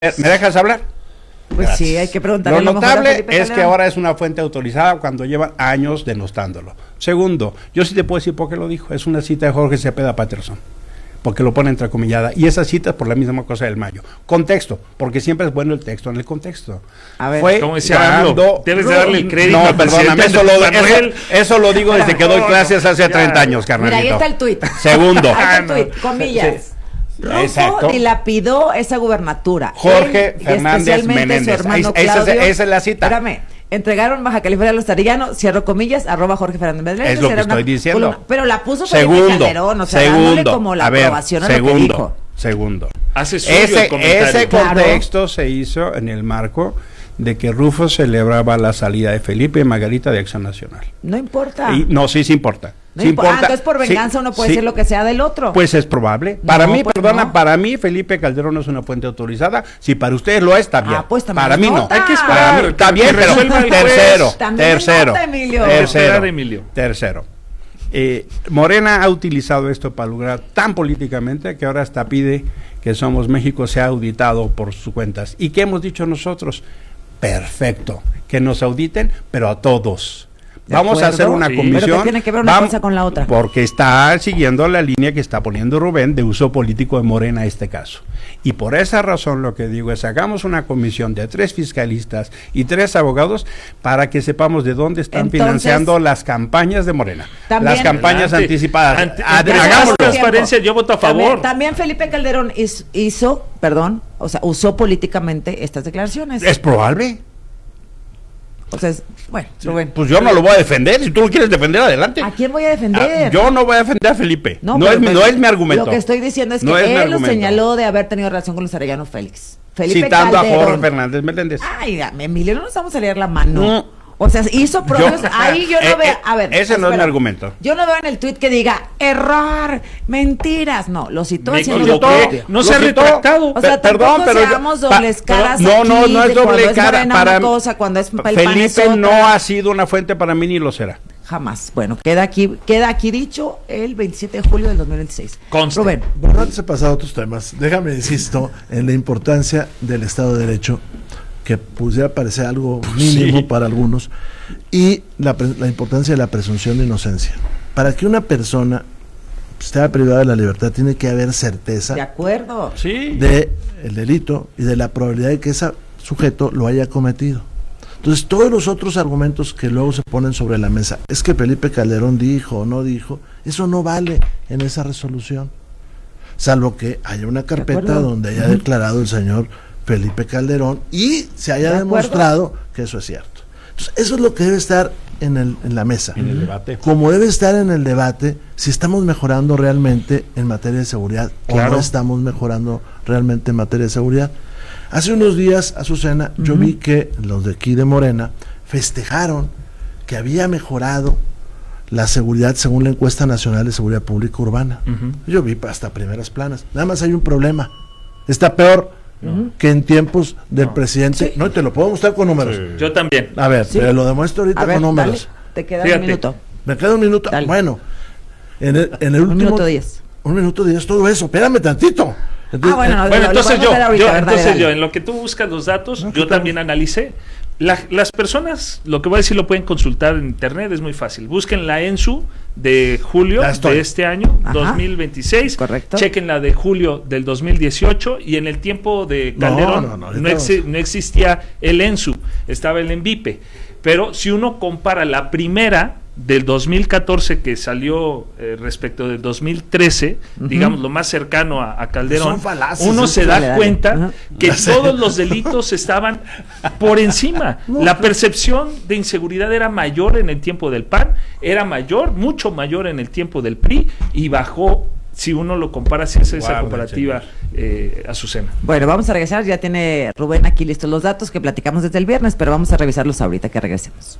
¿Me dejas hablar? Pues gracias. Sí, hay que preguntarle. Lo notable es que ahora es una fuente autorizada cuando llevan años denostándolo. Segundo, yo sí te puedo decir por qué lo dijo. Es una cita de Jorge Cepeda Patterson, porque lo pone entrecomillada. Y esa cita es por la misma cosa del Mayo. Contexto, porque siempre es bueno el texto en el contexto. A ver, fue como decía AMLO, debes de darle el crédito. No, perdóname, eso lo digo desde que doy clases hace 30 años, carnalito. Mira, ahí está el tuit. Segundo. Ahí está el tuit, comillas. Sí. Rufo dilapidó esa gubernatura. Jorge Fernández Menéndez. Esa es la cita. Espérame. Entregaron Baja California a los Arillanos, cierro comillas, @ Jorge Fernández Menéndez. Es lo que estoy diciendo. Pero la puso Felipe Calderón, o sea, dándole como la aprobación a lo que dijo. Segundo. Hace suyo el comentario. Ese contexto se hizo en el marco de que Rufo celebraba la salida de Felipe y Margarita de Acción Nacional. No importa. No, sí importa. No importa. Entonces por venganza uno puede decir lo que sea del otro. Pues es probable. Para mí, para mí Felipe Calderón no es una fuente autorizada. Si para ustedes lo es, está bien. Pues para mí no. Hay que esperar. Está bien, pero tercero. Morena ha utilizado esto para lograr tan políticamente que ahora hasta pide que Somos México sea auditado por sus cuentas. ¿Y qué hemos dicho nosotros? Perfecto, que nos auditen, pero a todos. Vamos a hacer una comisión. Pero ¿qué tiene que ver una cosa con la otra? Porque está siguiendo la línea que está poniendo Rubén de uso político de Morena este caso. Y por esa razón lo que digo es, hagamos una comisión de 3 fiscalistas y 3 abogados para que sepamos de dónde están financiando las campañas de Morena. Las campañas anticipadas. Hagamos transparencia, yo voto a favor. También Felipe Calderón usó políticamente estas declaraciones. ¿Es probable? O sea, bueno, Rubén. Pues yo no lo voy a defender. Si tú lo quieres defender, adelante. ¿A quién voy a defender? Yo no voy a defender a Felipe. No es mi argumento. Lo que estoy diciendo es que él lo señaló de haber tenido relación con los Arellano Félix. Felipe Citando Calderón. a Jorge Fernández Menéndez. Ay, Emilio, no nos vamos a leer la mano. O sea, hizo propios. Ahí yo no veo. A ver. Ese no es mi argumento. Yo no veo en el tuit que diga error, mentiras. No, lo citó haciendo lo propio. No se ha retractado. O sea, perdón, pero seamos dobles caras. No es doble cara. Para cosa, cuando es Felipe no ha sido una fuente para mí ni lo será. Jamás. Bueno, queda aquí dicho el 27 de julio del 2026. Conste. Rubén. Bueno, antes de pasar a otros temas, déjame insisto en la importancia del Estado de Derecho, que pudiera parecer algo mínimo para algunos, y la importancia de la presunción de inocencia. Para que una persona esté privada de la libertad tiene que haber certeza de acuerdo de el delito y de la probabilidad de que ese sujeto lo haya cometido. Entonces todos los otros argumentos que luego se ponen sobre la mesa, es que Felipe Calderón dijo o no dijo, eso no vale en esa resolución, salvo que haya una carpeta donde haya declarado el señor Felipe Calderón y se haya demostrado que eso es cierto. Entonces, eso es lo que debe estar en la mesa. En el debate. Como debe estar en el debate si estamos mejorando realmente en materia de seguridad o no estamos mejorando realmente en materia de seguridad. Hace unos días, Azucena, yo vi que los de aquí de Morena festejaron que había mejorado la seguridad según la encuesta nacional de seguridad pública urbana. Yo vi hasta primeras planas. Nada más hay un problema. Está peor que en tiempos del presidente. Sí. No, te lo puedo mostrar con números. Sí. Yo también. A ver, te lo demuestro ahorita con números. Dale, te queda un minuto. Me queda un minuto. Dale. Bueno, en el último. 1 minuto 10. 1 minuto 10, todo eso. Espérame tantito. Entonces, yo, en lo que tú buscas los datos, yo también analicé. Las personas, lo que voy a decir, lo pueden consultar en internet, es muy fácil. Busquen la ENSU de julio de este año, 2026. Correcto. Chequen la de julio del 2018 y en el tiempo de Calderón no existía el ENSU, estaba el ENVIPE. Pero si uno compara la primera del 2014 que salió respecto del 2013, digamos lo más cercano a Calderón, uno se da cuenta que todos los delitos estaban por encima. La percepción de inseguridad era mayor en el tiempo del PAN, era mayor, mucho mayor en el tiempo del PRI y bajó. Si uno lo compara, si es esa comparativa, Azucena. Bueno, vamos a regresar, ya tiene Rubén aquí listos los datos que platicamos desde el viernes, pero vamos a revisarlos ahorita que regresemos.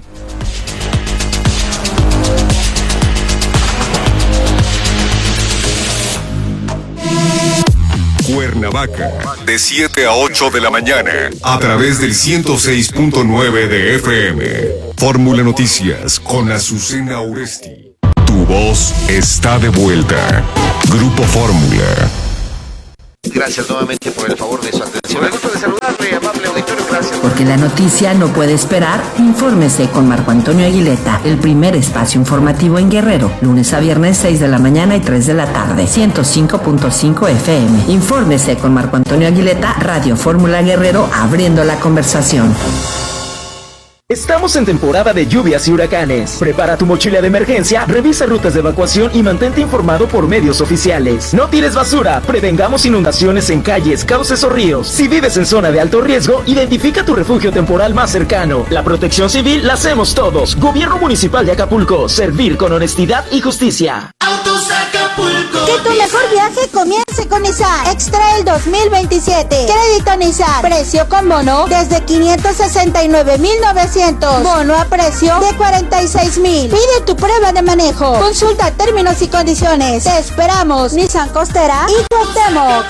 Cuernavaca, de 7 a 8 de la mañana, a través del 106.9 de FM. Fórmula Noticias con Azucena Oresti. Tu voz está de vuelta. Grupo Fórmula. Gracias nuevamente por el favor de su atención. Me gusta de saludarle, amable auditorio, gracias. Porque la noticia no puede esperar, infórmese con Marco Antonio Aguileta, el primer espacio informativo en Guerrero, lunes a viernes 6 de la mañana y 3 de la tarde, 105.5 FM. Infórmese con Marco Antonio Aguileta, Radio Fórmula Guerrero, abriendo la conversación. Estamos en temporada de lluvias y huracanes. Prepara tu mochila de emergencia, revisa rutas de evacuación y mantente informado por medios oficiales. No tires basura, prevengamos inundaciones en calles, cauces o ríos. Si vives en zona de alto riesgo, identifica tu refugio temporal más cercano. La protección civil la hacemos todos. Gobierno Municipal de Acapulco, servir con honestidad y justicia. Autos Acapulco. Que tu mejor viaje comience con Nissan X-Trail 2027. Crédito Nissan, precio con bono desde 569,900. Bono a precio de 46,000. Pide tu prueba de manejo. Consulta términos y condiciones. Te esperamos. Nissan Costera y Cuauhtémoc.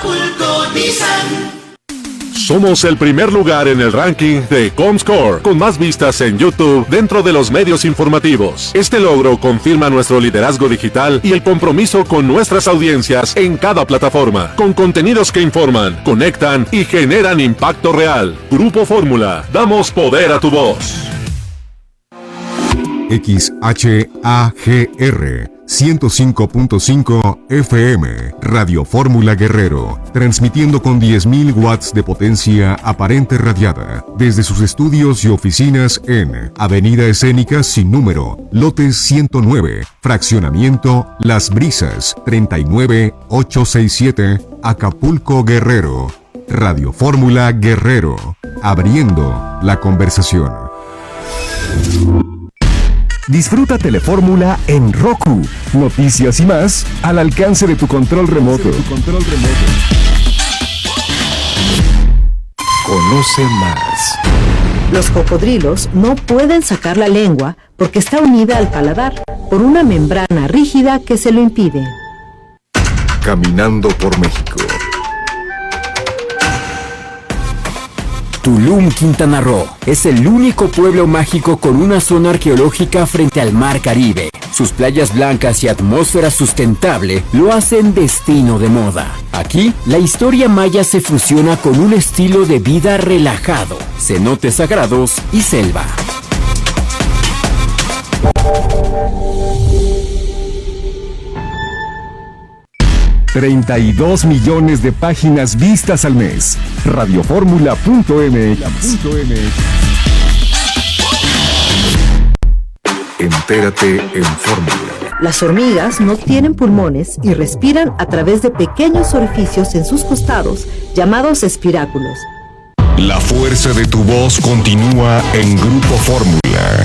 Somos el primer lugar en el ranking de Comscore, con más vistas en YouTube dentro de los medios informativos. Este logro confirma nuestro liderazgo digital y el compromiso con nuestras audiencias en cada plataforma, con contenidos que informan, conectan y generan impacto real. Grupo Fórmula, damos poder a tu voz. XHAGR 105.5 FM, Radio Fórmula Guerrero, transmitiendo con 10.000 watts de potencia aparente radiada, desde sus estudios y oficinas en Avenida Escénica sin número, lote 109, fraccionamiento Las Brisas, 39867, Acapulco, Guerrero. Radio Fórmula Guerrero, abriendo la conversación. Disfruta Telefórmula en Roku. Noticias y más al alcance de tu control remoto. Conoce más. Los cocodrilos no pueden sacar la lengua porque está unida al paladar por una membrana rígida que se lo impide. Caminando por México. Tulum, Quintana Roo, es el único pueblo mágico con una zona arqueológica frente al Mar Caribe. Sus playas blancas y atmósfera sustentable lo hacen destino de moda. Aquí, la historia maya se fusiona con un estilo de vida relajado, cenotes sagrados y selva. $32 millones de páginas vistas al mes. Radioformula.mx. Entérate en Fórmula. Las hormigas no tienen pulmones y respiran a través de pequeños orificios en sus costados, llamados espiráculos. La fuerza de tu voz continúa en Grupo Fórmula.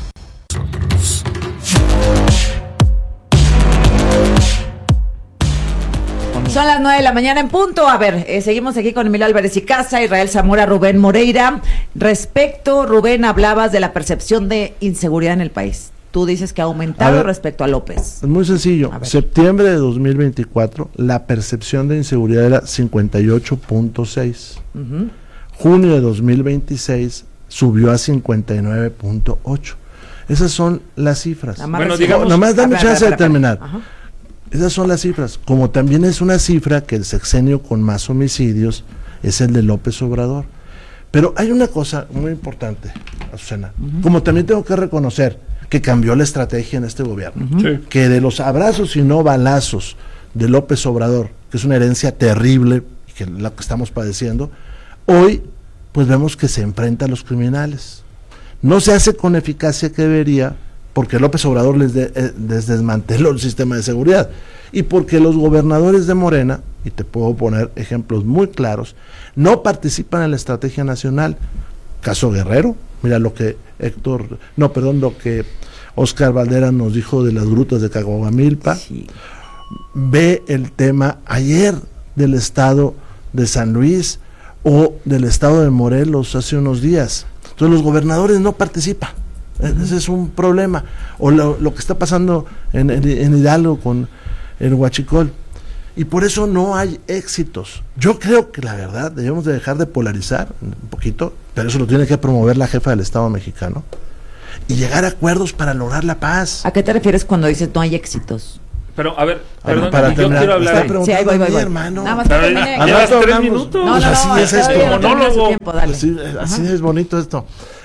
Son las 9 de la mañana en punto. A ver, seguimos aquí con Emilio Álvarez y Casa, Israel Zamora, Rubén Moreira. Respecto, Rubén, hablabas de la percepción de inseguridad en el país. Tú dices que ha aumentado respecto a López. Es muy sencillo. Septiembre de 2024, la percepción de inseguridad era 58.6. Junio de 2026 subió a 59.8. Esas son las cifras. Bueno, digamos, nomás dame chance de terminar. Esas son las cifras. Como también es una cifra que el sexenio con más homicidios es el de López Obrador. Pero hay una cosa muy importante, Azucena. Como también tengo que reconocer que cambió la estrategia en este gobierno. Que de los abrazos y no balazos de López Obrador, que es una herencia terrible, que es la que estamos padeciendo, hoy pues vemos que se enfrenta a los criminales. No se hace con eficacia que debería, porque López Obrador les desmanteló el sistema de seguridad y porque los gobernadores de Morena, y te puedo poner ejemplos muy claros, no participan en la estrategia nacional. Caso Guerrero, mira lo que lo que Óscar Valderas nos dijo de las grutas de Caguamilpa. Ve el tema ayer del estado de San Luis o del estado de Morelos hace unos días. Entonces los gobernadores no participan. Ese es un problema. O lo que está pasando en Hidalgo con el Huachicol. Y por eso no hay éxitos. Yo creo que la verdad debemos de dejar de polarizar un poquito, pero eso lo tiene que promover la jefa del Estado mexicano y llegar a acuerdos para lograr la paz. ¿A qué te refieres cuando dices no hay éxitos? Pero, a ver, Bueno, perdón, yo quiero hablar de... Sí, ahí voy. hermano. Nada más que termine. Llevas 3 minutos. No, así es esto. todavía no termina su tiempo, dale. Así es bonito esto.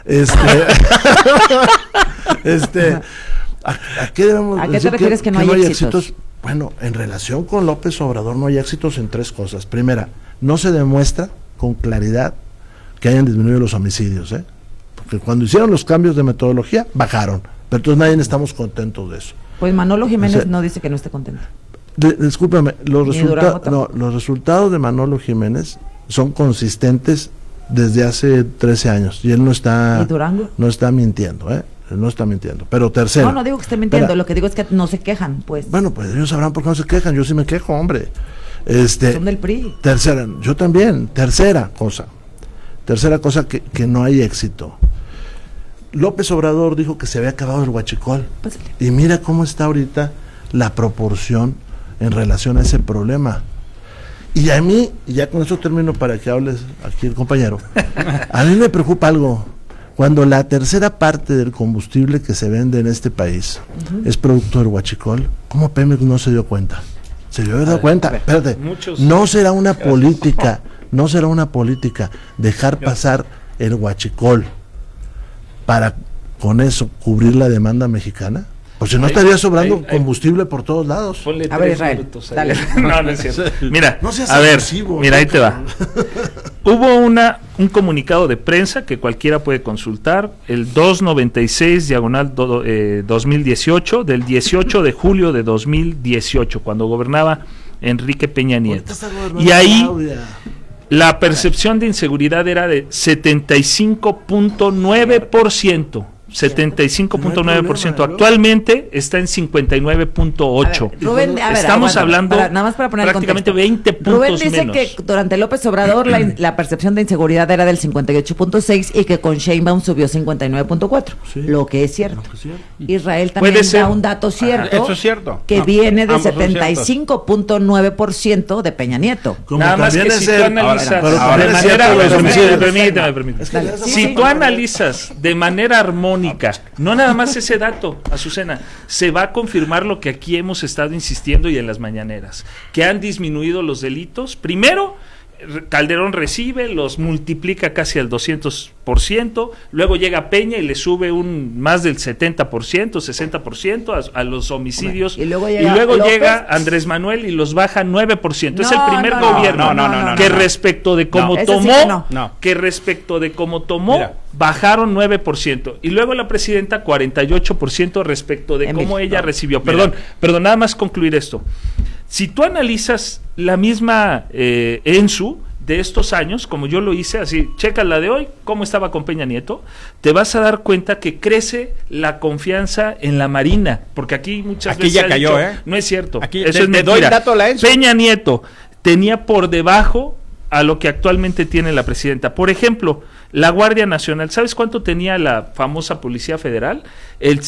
¿A qué debemos ¿A qué decir te refieres que no hay éxitos? Bueno, en relación con López Obrador no hay éxitos en 3 cosas. Primera, no se demuestra con claridad que hayan disminuido los homicidios, porque cuando hicieron los cambios de metodología, bajaron. Pero entonces nadie estamos contentos de eso. Pues Manolo Jiménez no dice que no esté contento. Discúlpame, los resultados de Manolo Jiménez son consistentes desde hace 13 años y él no está... ¿Y Durango? No está mintiendo, no está mintiendo. Pero tercero... No digo que esté mintiendo, lo que digo es que no se quejan, pues. Bueno, pues ellos sabrán por qué no se quejan, yo sí me quejo, hombre. Son del PRI. Tercera, yo también. Tercera cosa que no hay éxito. López Obrador dijo que se había acabado el huachicol. Pásale. Y mira cómo está ahorita la proporción en relación a ese problema. Y a mí, y ya con eso termino para que hables aquí el compañero, a mí me preocupa algo. Cuando la tercera parte del combustible que se vende en este país es producto del huachicol, ¿cómo Pemex no se dio cuenta? Se debió haber dado cuenta. Espérate, no será una política dejar pasar el huachicol para con eso cubrir la demanda mexicana. Pues si no estaría sobrando combustible por todos lados. Ponle a ver, Israel, dale. No es cierto. Mira, no seas a ver, agresivo, mira, ahí te va. Hubo un comunicado de prensa que cualquiera puede consultar, el 296/2018, del 18 de julio de 2018, cuando gobernaba Enrique Peña Nieto. Y ahí la percepción de inseguridad era de 75.9%. 75.9%. Actualmente está en 59.8%. Rubén, estamos hablando nada más para poner prácticamente 20 puntos Rubén dice menos. que durante López Obrador la percepción de inseguridad era del 58.6 y que con Sheinbaum subió 59.4. Lo que es cierto. Israel también da un dato cierto. Eso es cierto. Que viene de 75.9% de Peña Nieto. Nada más que si tú analizas si tú analizas de manera armónica, no nada más ese dato, Azucena, se va a confirmar lo que aquí hemos estado insistiendo y en las mañaneras, que han disminuido los delitos. Primero, Calderón recibe, los multiplica casi al 200%, luego llega Peña y le sube más del 70%, 60% a los homicidios, y luego llega Andrés Manuel y los baja 9%. Es el primer gobierno que respecto de cómo tomó, bajaron 9%, y luego la presidenta 48% respecto de cómo ella recibió. Perdón, nada más concluir esto. Si tú analizas la misma ENSU de estos años, como yo lo hice, así, checa la de hoy, cómo estaba con Peña Nieto, te vas a dar cuenta que crece la confianza en la Marina, porque aquí muchas veces ya cayó, no es cierto, aquí eso es mentira. Doy el dato a la ENSU. Peña Nieto tenía por debajo a lo que actualmente tiene la presidenta. Por ejemplo, la Guardia Nacional, ¿sabes cuánto tenía la famosa Policía Federal? El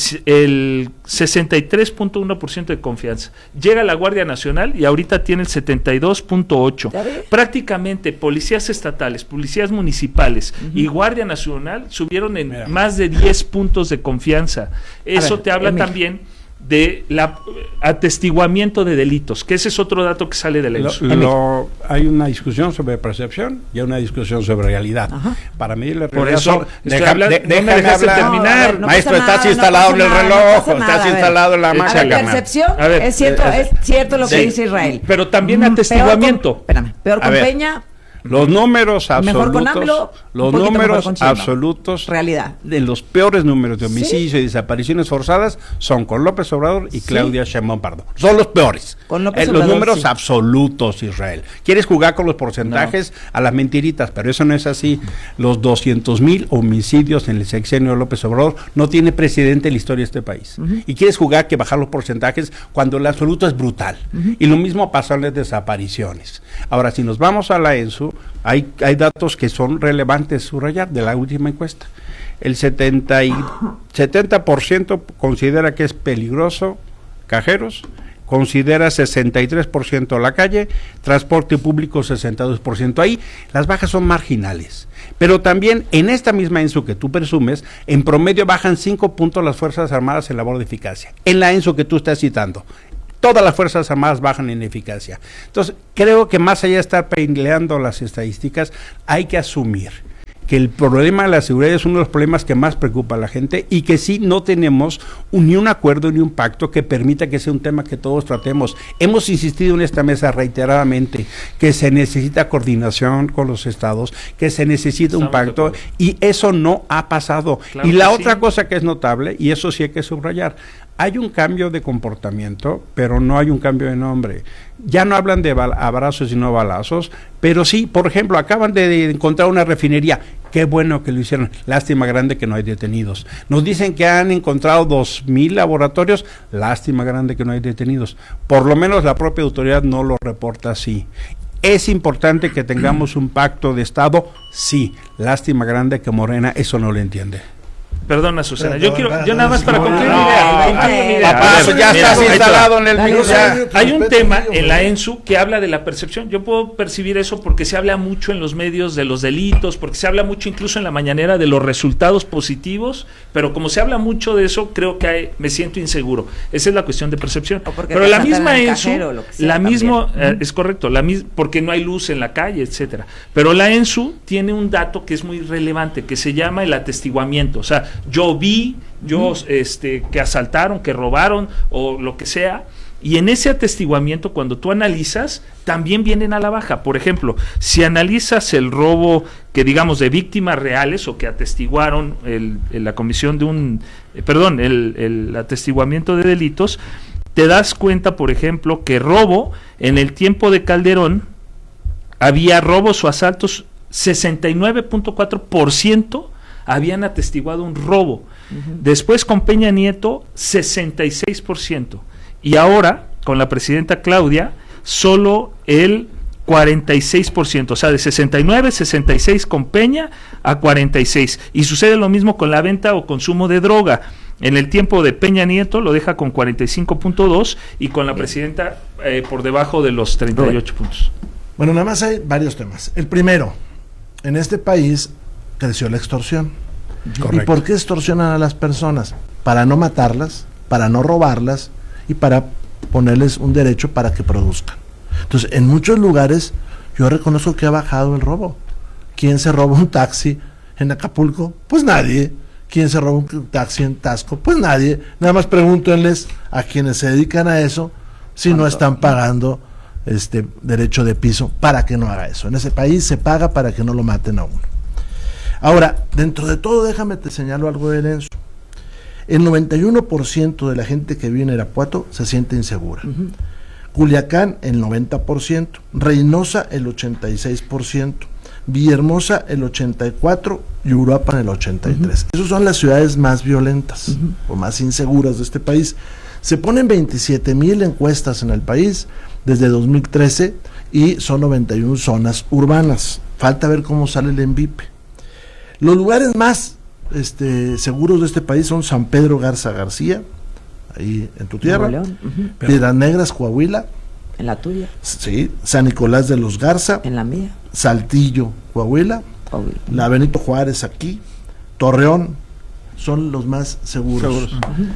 63.1% de confianza. Llega la Guardia Nacional y ahorita tiene el 72.8%. Prácticamente policías estatales, policías municipales y Guardia Nacional subieron en más de 10 puntos de confianza. Eso te habla también de la atestiguamiento de delitos, que ese es otro dato que sale de la ENSU. Hay una discusión sobre percepción y hay una discusión sobre realidad. Para medir la realidad, por eso déjame terminar. Maestro, estás instalado en el reloj, estás instalado en la máquina. Percepción, es cierto lo que dice Israel. Pero también atestiguamiento. Peor con Peña. Los números absolutos, mejor con AMLO, los números absolutos, realidad, de los peores números de homicidios y desapariciones forzadas son con López Obrador y Claudia Sheinbaum Pardo. Son los peores. Con López los números absolutos, Israel. Quieres jugar con los porcentajes a las mentiritas, pero eso no es así. Los 200,000 homicidios en el sexenio de López Obrador no tiene precedente en la historia de este país. Y quieres jugar que bajar los porcentajes cuando el absoluto es brutal. Y lo mismo pasó en las desapariciones. Ahora, si nos vamos a la ENSU, hay datos que son relevantes subrayar de la última encuesta. El 70% considera que es peligroso cajeros, considera 63% la calle, transporte público 62%. Ahí las bajas son marginales. Pero también en esta misma ENSU que tú presumes, en promedio bajan 5 puntos las Fuerzas Armadas en labor de eficacia. En la ENSU que tú estás citando, todas las Fuerzas Armadas bajan en eficacia. Entonces, creo que más allá de estar peleando las estadísticas, hay que asumir que el problema de la seguridad es uno de los problemas que más preocupa a la gente y que sí no tenemos ni un acuerdo ni un pacto que permita que sea un tema que todos tratemos. Hemos insistido en esta mesa reiteradamente que se necesita coordinación con los estados, que se necesita un pacto y eso no ha pasado. Claro, y la otra cosa que es notable, y eso sí hay que subrayar, hay un cambio de comportamiento, pero no hay un cambio de nombre. Ya no hablan de abrazos y no balazos, pero sí, por ejemplo, acaban de encontrar una refinería. Qué bueno que lo hicieron. Lástima grande que no hay detenidos. Nos dicen que han encontrado 2,000 laboratorios. Lástima grande que no hay detenidos. Por lo menos la propia autoridad no lo reporta así. ¿Es importante que tengamos un pacto de Estado? Sí. Lástima grande que Morena eso no lo entiende. Perdona, Susana, yo nada más para concluir mi idea. Ya estás instalado en el virus. Hay un tema en la ENSU que habla de la percepción. Yo puedo percibir eso porque se habla mucho en los medios de los delitos, porque se habla mucho incluso en la mañanera de los resultados positivos, pero como se habla mucho de eso, creo que me siento inseguro. Esa es la cuestión de percepción. Pero la misma ENSU, es correcto, porque no hay luz en la calle, etcétera. Pero la ENSU tiene un dato que es muy relevante, que se llama el atestiguamiento. O sea, yo vi, que asaltaron, que robaron o lo que sea, y en ese atestiguamiento cuando tú analizas, también vienen a la baja. Por ejemplo, si analizas el robo que digamos de víctimas reales o que atestiguaron la comisión de el atestiguamiento de delitos, te das cuenta, por ejemplo, que robo en el tiempo de Calderón había robos o asaltos 69.4% habían atestiguado un robo. Después con Peña Nieto 66%. Y ahora con la presidenta Claudia solo el 46%, o sea, de 66 con Peña a 46. Y sucede lo mismo con la venta o consumo de droga. En el tiempo de Peña Nieto lo deja con 45.2 y con la presidenta por debajo de los 38 puntos. Bueno, nada más hay varios temas. El primero, en este país creció la extorsión. Correcto. ¿Y por qué extorsionan a las personas? Para no matarlas, para no robarlas y para ponerles un derecho para que produzcan. Entonces, en muchos lugares yo reconozco que ha bajado el robo. ¿Quién se roba un taxi en Acapulco? Pues nadie. ¿Quién se roba un taxi en Taxco? Pues nadie. Nada más pregúntenles a quienes se dedican a eso si no están pagando derecho de piso para que no haga eso. En ese país se paga para que no lo maten a uno. Ahora, dentro de todo, déjame te señalo algo de ENSU. El 91% de la gente que vive en Irapuato se siente insegura. Culiacán, el 90%. Reynosa, el 86%. Villahermosa, el 84%. Y Uruapan, el 83%. Esas son las ciudades más violentas o más inseguras de este país. Se ponen 27,000 encuestas en el país desde 2013 y son 91 zonas urbanas. Falta ver cómo sale el ENVIPE. Los lugares más seguros de este país son San Pedro Garza García, ahí en tu tierra, Piedras Negras, Coahuila. ¿En la tuya? Sí, San Nicolás de los Garza. ¿En la mía? Saltillo, Coahuila. La Benito Juárez aquí, Torreón, son los más seguros.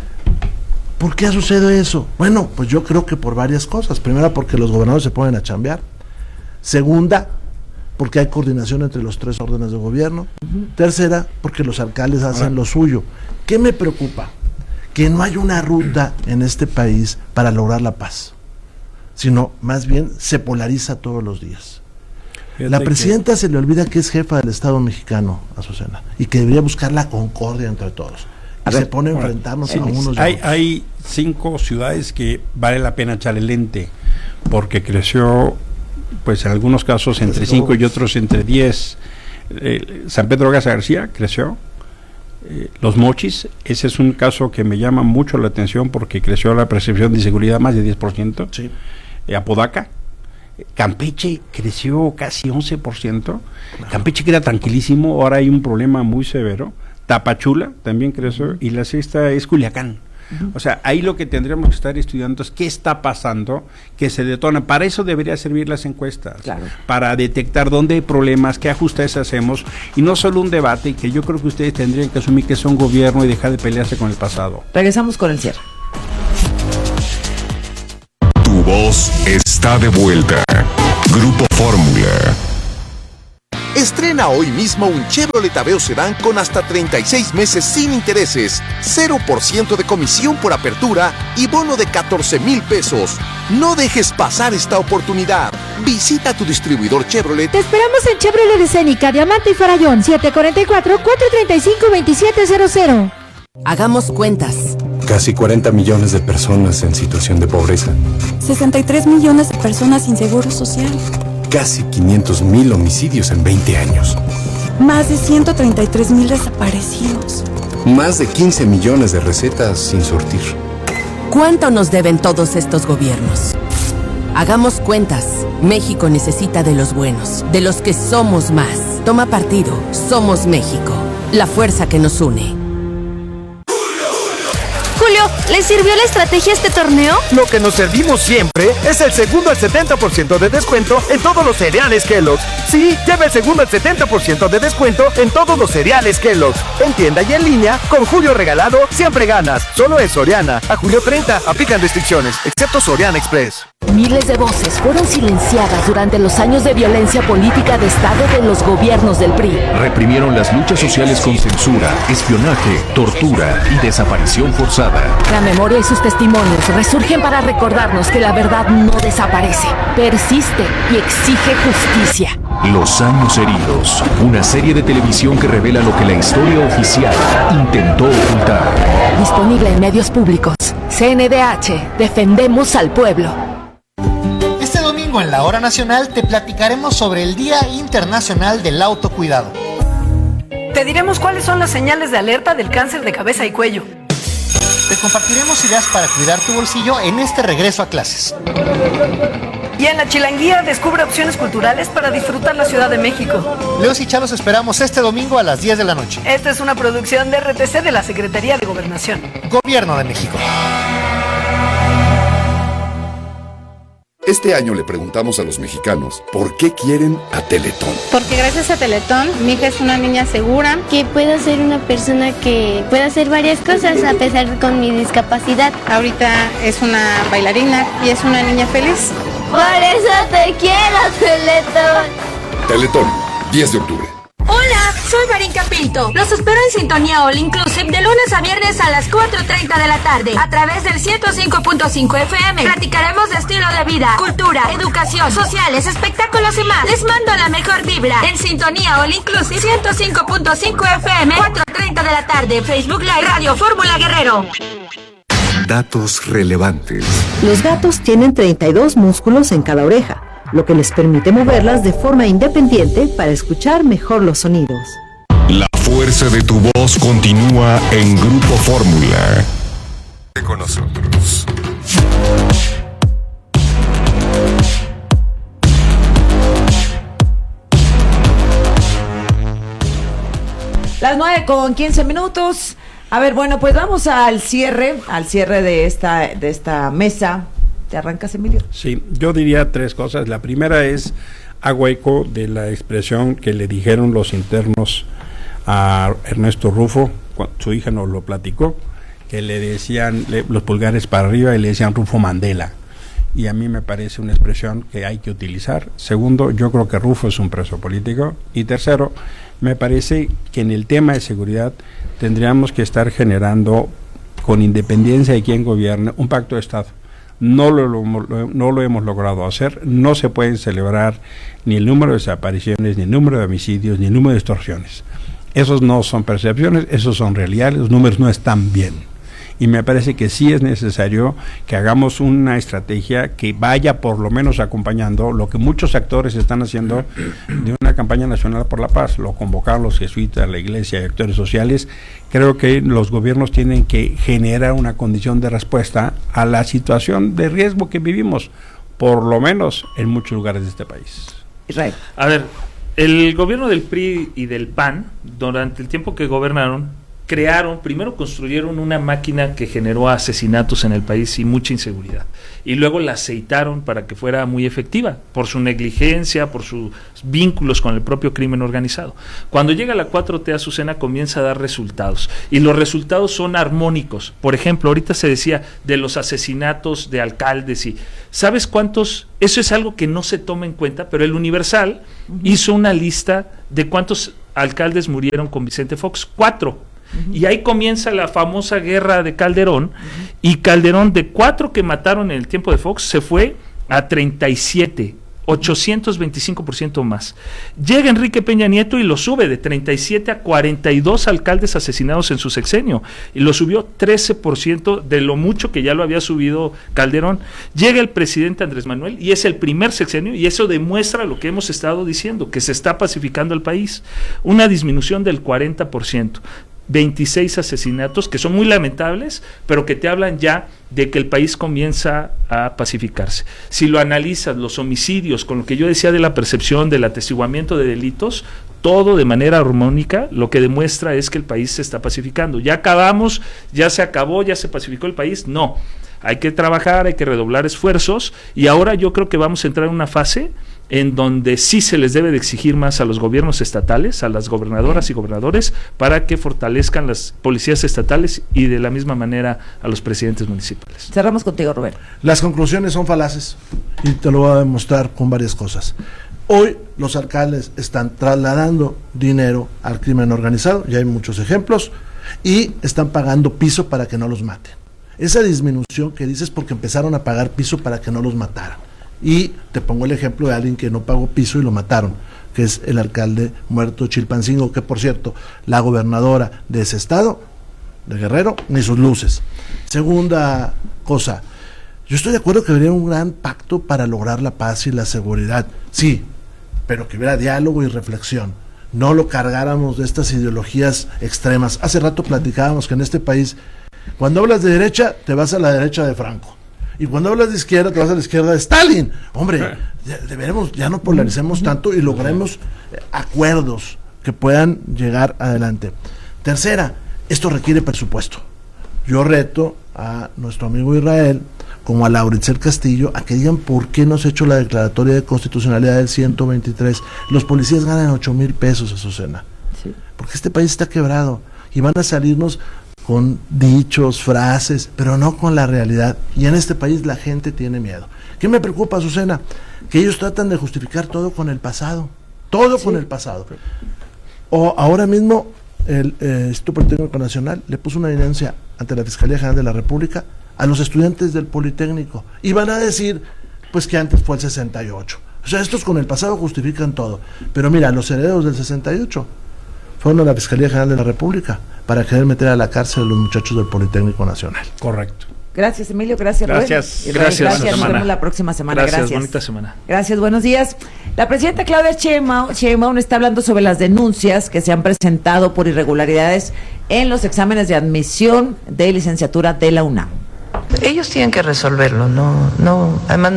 ¿Por qué sucede eso? Bueno, pues yo creo que por varias cosas. Primera, porque los gobernadores se ponen a chambear. Segunda, porque hay coordinación entre los 3 órdenes de gobierno. Tercera, porque los alcaldes hacen lo suyo. ¿Qué me preocupa? Que no hay una ruta en este país para lograr la paz, sino más bien se polariza todos los días. La presidenta se le olvida que es jefa del Estado mexicano, Azucena, y que debería buscar la concordia entre todos. Se pone a enfrentarnos a unos. Hay 5 ciudades que vale la pena echarle lente, porque creció, pues en algunos casos entre 5 y otros entre 10. San Pedro Garza García creció. Los Mochis, ese es un caso que me llama mucho la atención porque creció la percepción de inseguridad más de 10%. Sí. Apodaca. Campeche creció casi 11%. Campeche queda tranquilísimo, ahora hay un problema muy severo. Tapachula también creció y la sexta es Culiacán. O sea, ahí lo que tendríamos que estar estudiando es qué está pasando, que se detona. Para eso debería servir las encuestas, para detectar dónde hay problemas, qué ajustes hacemos, y no solo un debate, que yo creo que ustedes tendrían que asumir que son gobierno y dejar de pelearse con el pasado. Regresamos con el cierre. voz está de vuelta. Grupo Fórmula. Estrena hoy mismo un Chevrolet Aveo Sedán con hasta 36 meses sin intereses, 0% de comisión por apertura y bono de 14,000 pesos. No dejes pasar esta oportunidad. Visita tu distribuidor Chevrolet. Te esperamos en Chevrolet Escénica, Diamante y Farallón, 744-435-2700. Hagamos cuentas. Casi 40 millones de personas en situación de pobreza. 63 millones de personas sin seguro social. Casi 500,000 homicidios en 20 años. Más de 133,000 desaparecidos. Más de 15 millones de recetas sin surtir. ¿Cuánto nos deben todos estos gobiernos? Hagamos cuentas. México necesita de los buenos, de los que somos más. Toma partido. Somos México. La fuerza que nos une. Julio, ¿le sirvió la estrategia este torneo? Lo que nos servimos siempre es el segundo al 70% de descuento en todos los cereales Kellogg's. Sí, lleva el segundo al 70% de descuento en todos los cereales Kellogg's. En tienda y en línea, con Julio regalado, siempre ganas. Solo en Soriana. A julio 30, aplican restricciones, excepto Soriana Express. Miles de voces fueron silenciadas durante los años de violencia política de Estado de los gobiernos del PRI. Reprimieron las luchas sociales con censura, espionaje, tortura y desaparición forzada. La memoria y sus testimonios resurgen para recordarnos que la verdad no desaparece, persiste y exige justicia. Los años heridos, una serie de televisión que revela lo que la historia oficial intentó ocultar. Disponible en medios públicos. CNDH, defendemos al pueblo. Este domingo en la Hora Nacional te platicaremos sobre el Día Internacional del Autocuidado. Te diremos cuáles son las señales de alerta del cáncer de cabeza y cuello. Te compartiremos ideas para cuidar tu bolsillo en este regreso a clases. Y en la Chilanguía descubre opciones culturales para disfrutar la Ciudad de México. Leos y Chalos esperamos este domingo a las 10 de la noche. Esta es una producción de RTC de la Secretaría de Gobernación. Gobierno de México. Este año le preguntamos a los mexicanos por qué quieren a Teletón. Porque gracias a Teletón, mi hija es una niña segura. Que puedo ser una persona que pueda hacer varias cosas a pesar con mi discapacidad. Ahorita es una bailarina y es una niña feliz. Por eso te quiero, Teletón. Teletón, 10 de octubre. Hola, soy Marín Capito. Los espero en Sintonía All Inclusive de lunes a viernes a las 4:30 de la tarde a través del 105.5 FM. Platicaremos de estilo de vida, cultura, educación, sociales, espectáculos y más. Les mando la mejor vibra en Sintonía All Inclusive 105.5 FM, 4:30 de la tarde. Facebook Live, Radio Fórmula Guerrero. Datos relevantes. Los gatos tienen 32 músculos en cada oreja, lo que les permite moverlas de forma independiente para escuchar mejor los sonidos. La fuerza de tu voz continúa en Grupo Fórmula. Con nosotros. Las 9:15. A ver, bueno, pues vamos al cierre de esta mesa. ¿Te arrancas, Emilio? Sí, yo diría tres cosas. La primera es, hago eco de la expresión que le dijeron los internos a Ernesto Rufo, su hija nos lo platicó, que le decían los pulgares para arriba y le decían Rufo Mandela. Y a mí me parece una expresión que hay que utilizar. Segundo, yo creo que Rufo es un preso político. Y tercero, me parece que en el tema de seguridad tendríamos que estar generando, con independencia de quién gobierne, un pacto de Estado. No lo hemos logrado hacer. No se pueden celebrar ni el número de desapariciones, ni el número de homicidios, ni el número de extorsiones. Esos no son percepciones, esos son realidades, los números no están bien. Y me parece que sí es necesario que hagamos una estrategia que vaya por lo menos acompañando lo que muchos actores están haciendo de una campaña nacional por la paz. Lo convocaron los jesuitas, la iglesia y actores sociales. Creo que los gobiernos tienen que generar una condición de respuesta a la situación de riesgo que vivimos, por lo menos en muchos lugares de este país. Israel. A ver, el gobierno del PRI y del PAN, durante el tiempo que gobernaron, primero construyeron una máquina que generó asesinatos en el país y mucha inseguridad, y luego la aceitaron para que fuera muy efectiva, por su negligencia, por sus vínculos con el propio crimen organizado. Cuando llega la 4T, Azucena, comienza a dar resultados, y los resultados son armónicos. Por ejemplo, ahorita se decía de los asesinatos de alcaldes, y ¿sabes cuántos? Eso es algo que no se toma en cuenta, pero el Universal hizo una lista de cuántos alcaldes murieron con Vicente Fox. 4. Y ahí comienza la famosa guerra de Calderón, y Calderón, de 4 que mataron en el tiempo de Fox, se fue a 37, 825% más. Llega Enrique Peña Nieto y lo sube de 37 a 42 alcaldes asesinados en su sexenio, y lo subió 13% de lo mucho que ya lo había subido Calderón. Llega el presidente Andrés Manuel y es el primer sexenio, y eso demuestra lo que hemos estado diciendo, que se está pacificando el país. Una disminución del 40%. 26 asesinatos que son muy lamentables, pero que te hablan ya de que el país comienza a pacificarse. Si lo analizas, los homicidios, con lo que yo decía de la percepción, del atestiguamiento de delitos, todo de manera armónica, lo que demuestra es que el país se está pacificando. Ya acabamos, ya se acabó, ya se pacificó el país. No, hay que trabajar, hay que redoblar esfuerzos, y ahora yo creo que vamos a entrar en una fase en donde sí se les debe de exigir más a los gobiernos estatales, a las gobernadoras y gobernadores, para que fortalezcan las policías estatales, y de la misma manera a los presidentes municipales. Cerramos contigo, Rubén. Las conclusiones son falaces, y te lo voy a demostrar con varias cosas. Hoy los alcaldes están trasladando dinero al crimen organizado, ya hay muchos ejemplos, y están pagando piso para que no los maten. Esa disminución que dices porque empezaron a pagar piso para que no los mataran. Y te pongo el ejemplo de alguien que no pagó piso y lo mataron, que es el alcalde muerto Chilpancingo, que por cierto, la gobernadora de ese estado, de Guerrero, ni sus luces. Segunda cosa, yo estoy de acuerdo que habría un gran pacto para lograr la paz y la seguridad, sí, pero que hubiera diálogo y reflexión, no lo cargáramos de estas ideologías extremas. Hace rato platicábamos que en este país, cuando hablas de derecha, te vas a la derecha de Franco, y cuando hablas de izquierda, te vas a la izquierda de Stalin. Hombre, ya no polaricemos tanto y logremos acuerdos que puedan llegar adelante. Tercera, esto requiere presupuesto. Yo reto a nuestro amigo Israel, como a Lauritzel Castillo, a que digan por qué no se ha hecho la declaratoria de constitucionalidad del 123. Los policías ganan 8,000 pesos, Azucena. Sí. Porque este país está quebrado, y van a salirnos con dichos, frases, pero no con la realidad. Y en este país la gente tiene miedo. ¿Qué me preocupa, Azucena? Que ellos tratan de justificar todo con el pasado. Todo con el pasado. O ahora mismo el Instituto Politécnico Nacional le puso una evidencia ante la Fiscalía General de la República a los estudiantes del Politécnico. Y van a decir, pues que antes fue el 68. O sea, estos con el pasado justifican todo. Pero mira, los herederos del 68 fueron a la Fiscalía General de la República para querer meter a la cárcel a los muchachos del Politécnico Nacional. Correcto. Gracias, Emilio. Gracias, Rubén. Gracias. Nos vemos la próxima semana. Gracias. Bonita semana. Gracias, buenos días. La presidenta Claudia Sheinbaum está hablando sobre las denuncias que se han presentado por irregularidades en los exámenes de admisión de licenciatura de la UNAM. Ellos tienen que resolverlo, además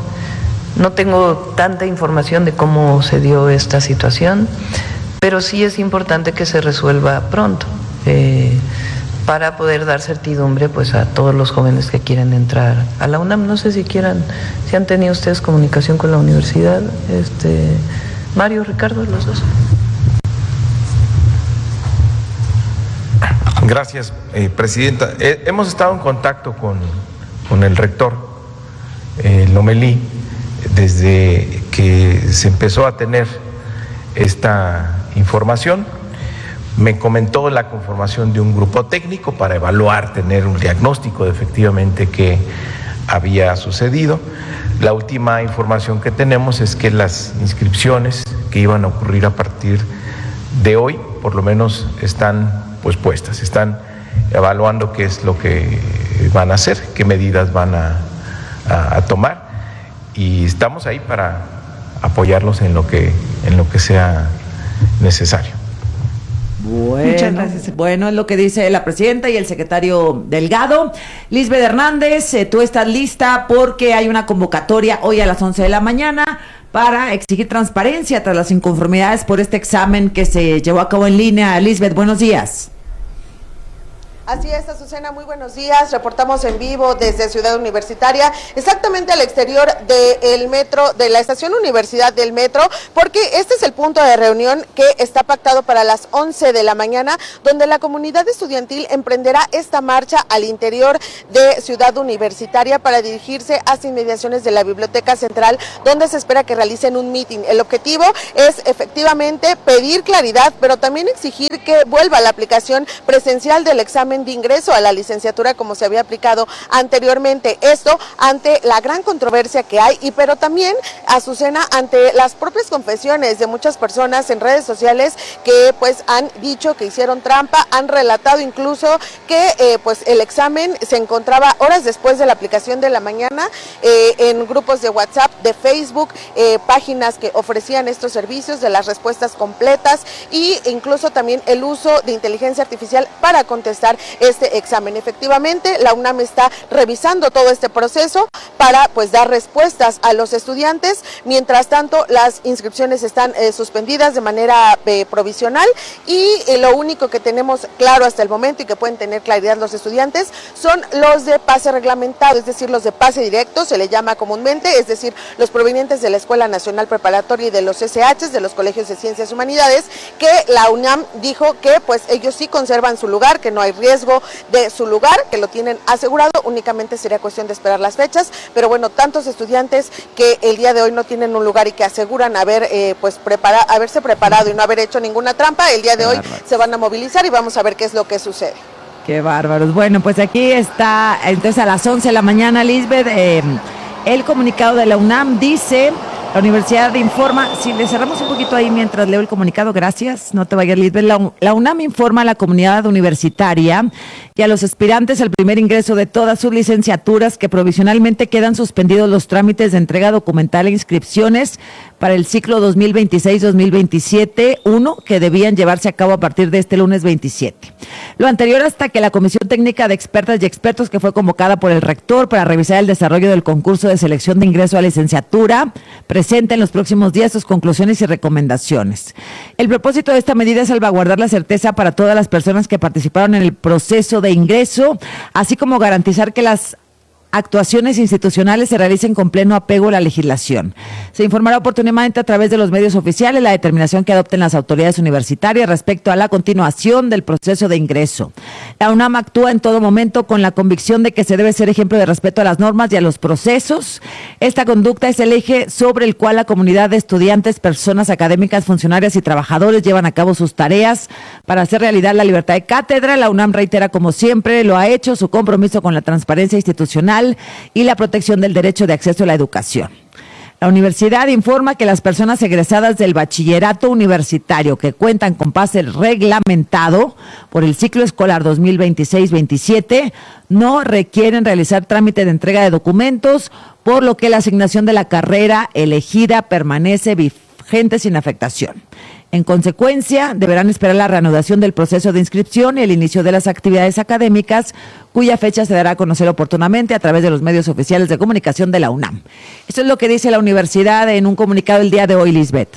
no tengo tanta información de cómo se dio esta situación, pero sí es importante que se resuelva pronto, para poder dar certidumbre pues a todos los jóvenes que quieren entrar a la UNAM. No sé si han tenido ustedes comunicación con la universidad, Mario, Ricardo, los dos. Gracias, presidenta. Hemos estado en contacto con el rector Lomelí desde que se empezó a tener esta información. Me comentó la conformación de un grupo técnico para evaluar, tener un diagnóstico de efectivamente qué había sucedido. La última información que tenemos es que las inscripciones que iban a ocurrir a partir de hoy, por lo menos están pues puestas, están evaluando qué es lo que van a hacer, qué medidas van a tomar, y estamos ahí para apoyarlos en lo que sea necesario. Muchas gracias. Bueno, es lo que dice la presidenta y el secretario Delgado. Lisbeth Hernández, tú estás lista porque hay una convocatoria hoy a las 11 de la mañana para exigir transparencia tras las inconformidades por este examen que se llevó a cabo en línea. Lisbeth, buenos días. Así es, Azucena, muy buenos días. Reportamos en vivo desde Ciudad Universitaria, exactamente al exterior del metro, de la estación Universidad del metro, porque este es el punto de reunión que está pactado para las 11 de la mañana, donde la comunidad estudiantil emprenderá esta marcha al interior de Ciudad Universitaria para dirigirse hacia inmediaciones de la Biblioteca Central, donde se espera que realicen un meeting. El objetivo es efectivamente pedir claridad, pero también exigir que vuelva la aplicación presencial del examen de ingreso a la licenciatura como se había aplicado anteriormente. Esto ante la gran controversia que hay, pero también, Azucena, ante las propias confesiones de muchas personas en redes sociales que pues han dicho que hicieron trampa, han relatado incluso que pues el examen se encontraba horas después de la aplicación de la mañana en grupos de WhatsApp, de Facebook, páginas que ofrecían estos servicios de las respuestas completas e incluso también el uso de inteligencia artificial para contestar este examen. Efectivamente, la UNAM está revisando todo este proceso para pues dar respuestas a los estudiantes. Mientras tanto, las inscripciones están suspendidas de manera provisional y lo único que tenemos claro hasta el momento y que pueden tener claridad los estudiantes son los de pase reglamentado, es decir, los de pase directo, se le llama comúnmente, es decir, los provenientes de la Escuela Nacional Preparatoria y de los SHs, de los colegios de Ciencias y Humanidades, que la UNAM dijo que pues ellos sí conservan su lugar, que no hay riesgo de su lugar, que lo tienen asegurado, únicamente sería cuestión de esperar las fechas, pero bueno, tantos estudiantes que el día de hoy no tienen un lugar y que aseguran haberse preparado y no haber hecho ninguna trampa, el día de hoy se van a movilizar y vamos a ver qué es lo que sucede. Qué bárbaros. Bueno, pues aquí está, entonces a las 11 de la mañana, Lisbeth, el comunicado de la UNAM dice... La universidad informa, si le cerramos un poquito ahí mientras leo el comunicado, gracias, no te vayas, Lisbeth. La UNAM informa a la comunidad universitaria y a los aspirantes al primer ingreso de todas sus licenciaturas que provisionalmente quedan suspendidos los trámites de entrega documental e inscripciones para el ciclo 2026-2027, que debían llevarse a cabo a partir de este lunes 27. Lo anterior hasta que la Comisión Técnica de Expertas y Expertos, que fue convocada por el rector para revisar el desarrollo del concurso de selección de ingreso a licenciatura, presente en los próximos días sus conclusiones y recomendaciones. El propósito de esta medida es salvaguardar la certeza para todas las personas que participaron en el proceso de ingreso, así como garantizar que las actuaciones institucionales se realicen con pleno apego a la legislación. Se informará oportunamente a través de los medios oficiales la determinación que adopten las autoridades universitarias respecto a la continuación del proceso de ingreso. La UNAM actúa en todo momento con la convicción de que se debe ser ejemplo de respeto a las normas y a los procesos. Esta conducta es el eje sobre el cual la comunidad de estudiantes, personas académicas, funcionarias y trabajadores llevan a cabo sus tareas para hacer realidad la libertad de cátedra. La UNAM reitera, como siempre lo ha hecho, su compromiso con la transparencia institucional y la protección del derecho de acceso a la educación. La universidad informa que las personas egresadas del bachillerato universitario que cuentan con pase reglamentado por el ciclo escolar 2026-27 no requieren realizar trámite de entrega de documentos, por lo que la asignación de la carrera elegida permanece vigente sin afectación. En consecuencia, deberán esperar la reanudación del proceso de inscripción y el inicio de las actividades académicas, cuya fecha se dará a conocer oportunamente a través de los medios oficiales de comunicación de la UNAM. Esto es lo que dice la universidad en un comunicado el día de hoy, Lisbeth.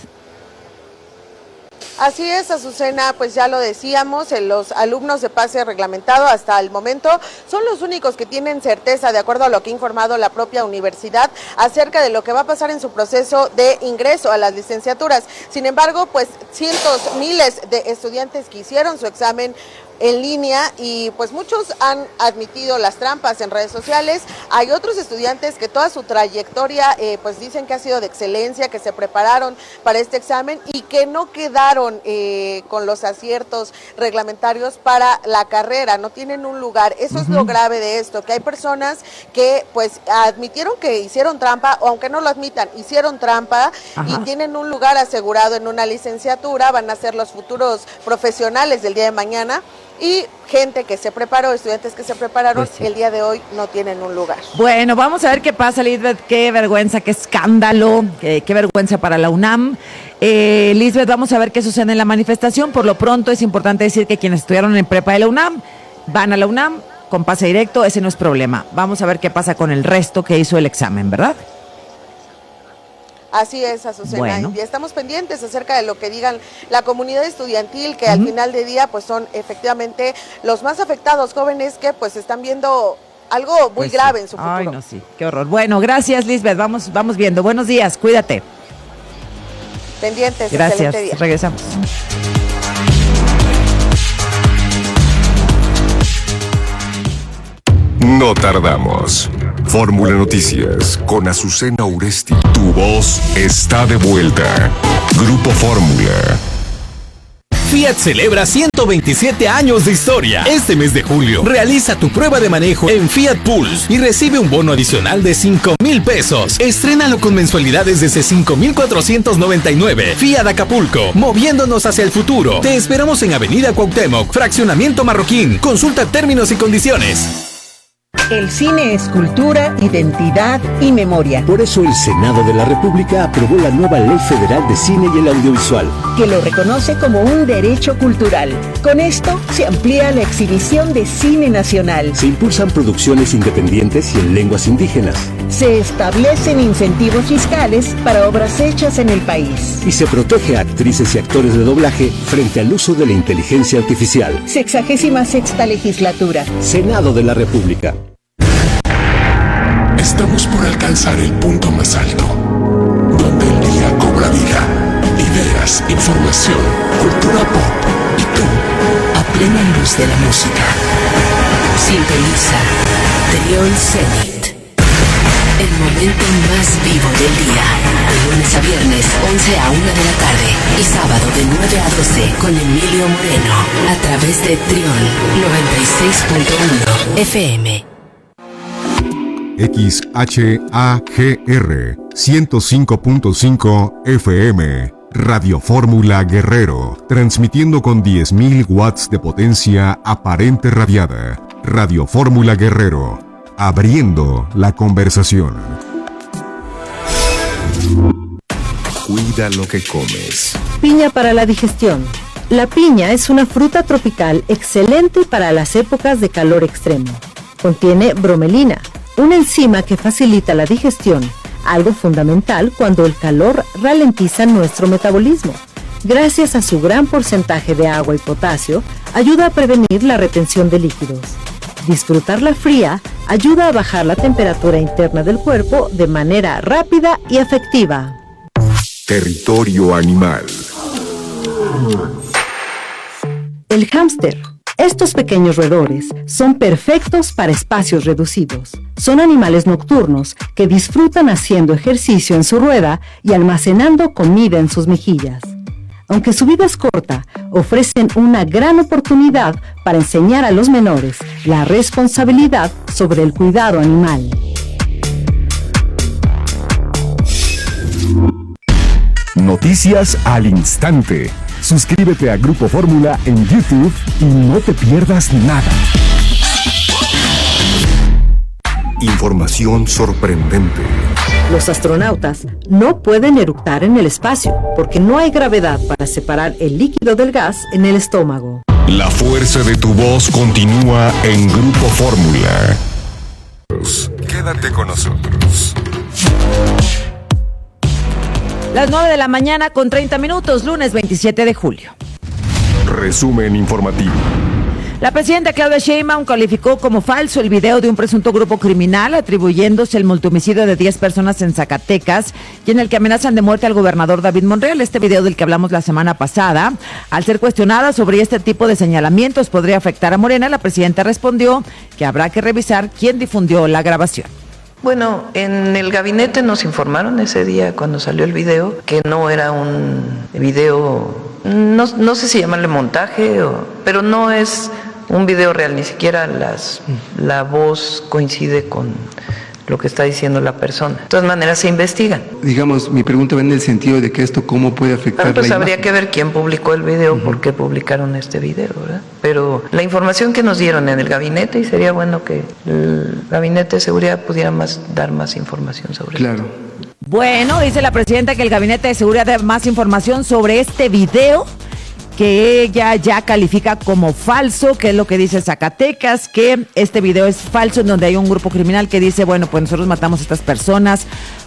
Así es, Azucena, pues ya lo decíamos, los alumnos de pase reglamentado hasta el momento son los únicos que tienen certeza, de acuerdo a lo que ha informado la propia universidad, acerca de lo que va a pasar en su proceso de ingreso a las licenciaturas. Sin embargo, pues miles de estudiantes que hicieron su examen en línea y pues muchos han admitido las trampas en redes sociales. Hay otros estudiantes que toda su trayectoria pues dicen que ha sido de excelencia, que se prepararon para este examen y que no quedaron con los aciertos reglamentarios para la carrera, no tienen un lugar. Eso es lo grave de esto, que hay personas que pues admitieron que hicieron trampa, o aunque no lo admitan, hicieron trampa. Ajá. Y tienen un lugar asegurado en una licenciatura, van a ser los futuros profesionales del día de mañana. Y gente que se preparó, estudiantes que se prepararon, pues sí, el día de hoy no tienen un lugar. Bueno, vamos a ver qué pasa, Lisbeth. Qué vergüenza, qué escándalo, qué vergüenza para la UNAM. Lisbeth, vamos a ver qué sucede en la manifestación. Por lo pronto es importante decir que quienes estudiaron en prepa de la UNAM van a la UNAM con pase directo, ese no es problema. Vamos a ver qué pasa con el resto que hizo el examen, ¿verdad? Así es, Azucena, Bueno. y estamos pendientes acerca de lo que digan la comunidad estudiantil, que al final de día pues son efectivamente los más afectados, jóvenes que pues están viendo algo muy grave en su futuro. Ay, no, sí, qué horror. Bueno, gracias, Lisbeth, vamos viendo. Buenos días, cuídate. Pendientes, Gracias, excelente día. Regresamos. No tardamos. Fórmula Noticias con Azucena Uresti. Tu voz está de vuelta. Grupo Fórmula. Fiat celebra 127 años de historia. Este mes de julio, realiza tu prueba de manejo en Fiat Pulse y recibe un bono adicional de 5,000 pesos. Estrénalo con mensualidades desde 5,499. Fiat Acapulco, moviéndonos hacia el futuro. Te esperamos en Avenida Cuauhtémoc, Fraccionamiento Marroquín. Consulta términos y condiciones. El cine es cultura, identidad y memoria. Por eso el Senado de la República aprobó la nueva Ley Federal de Cine y el Audiovisual, que lo reconoce como un derecho cultural. Con esto se amplía la exhibición de cine nacional. Se impulsan producciones independientes y en lenguas indígenas. Se establecen incentivos fiscales para obras hechas en el país. Y se protege a actrices y actores de doblaje frente al uso de la inteligencia artificial. 66ª legislatura. Senado de la República. Estamos por alcanzar el punto más alto, donde el día cobra vida, ideas, información, cultura pop y tú, a plena luz de la música. Sintoniza Trión Zenit. El momento más vivo del día. De lunes a viernes, 11 a 1 de la tarde. Y sábado de 9 a 12 con Emilio Moreno. A través de Trión 96.1 FM. XHAGR 105.5 FM. Radio Fórmula Guerrero. Transmitiendo con 10.000 watts de potencia aparente radiada. Radio Fórmula Guerrero. Abriendo la conversación. Cuida lo que comes. Piña para la digestión. La piña es una fruta tropical excelente para las épocas de calor extremo. Contiene bromelina, una enzima que facilita la digestión, algo fundamental cuando el calor ralentiza nuestro metabolismo. Gracias a su gran porcentaje de agua y potasio, ayuda a prevenir la retención de líquidos. Disfrutarla fría ayuda a bajar la temperatura interna del cuerpo de manera rápida y efectiva. Territorio animal. El hámster. Estos pequeños roedores son perfectos para espacios reducidos. Son animales nocturnos que disfrutan haciendo ejercicio en su rueda y almacenando comida en sus mejillas. Aunque su vida es corta, ofrecen una gran oportunidad para enseñar a los menores la responsabilidad sobre el cuidado animal. Noticias al instante. Suscríbete a Grupo Fórmula en YouTube y no te pierdas nada. Información sorprendente. Los astronautas no pueden eructar en el espacio porque no hay gravedad para separar el líquido del gas en el estómago. La fuerza de tu voz continúa en Grupo Fórmula. Quédate con nosotros. Las 9 de la mañana con 30 minutos, lunes 27 de julio. Resumen informativo. La presidenta Claudia Sheinbaum calificó como falso el video de un presunto grupo criminal atribuyéndose el multihomicidio de 10 personas en Zacatecas y en el que amenazan de muerte al gobernador David Monreal. Este video del que hablamos la semana pasada, al ser cuestionada sobre este tipo de señalamientos podría afectar a Morena, la presidenta respondió que habrá que revisar quién difundió la grabación. Bueno, en el gabinete nos informaron ese día cuando salió el video que no era un video, no sé si llamarle montaje, pero no es un video real, ni siquiera la voz coincide con lo que está diciendo la persona. De todas maneras se investigan. Digamos, mi pregunta va en el sentido de que esto cómo puede afectar pues la habría imagen. que ver quién publicó el video, por qué publicaron este video, ¿verdad? Pero la información que nos dieron en el gabinete, y sería bueno que el gabinete de seguridad pudiera dar más información sobre esto. Bueno, dice la presidenta que el gabinete de seguridad dé más información sobre este video que ella ya califica como falso, que es lo que dice Zacatecas, que este video es falso, en donde hay un grupo criminal que dice, bueno, pues nosotros matamos a estas personas